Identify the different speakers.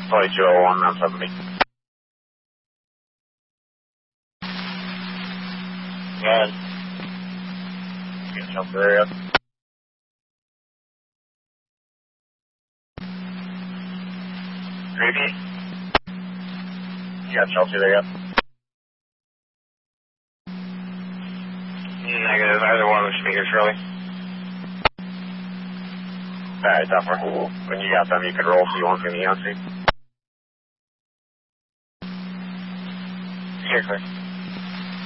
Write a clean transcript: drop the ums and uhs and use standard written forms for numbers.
Speaker 1: 2201 on 70. Yeah. Get Chelsea there yet? Creepy? You got Chelsea there yet? Negative, either one of the speakers, really. Alright, Duffer. When you got them, you can roll C1 from the EOC. Here, clear.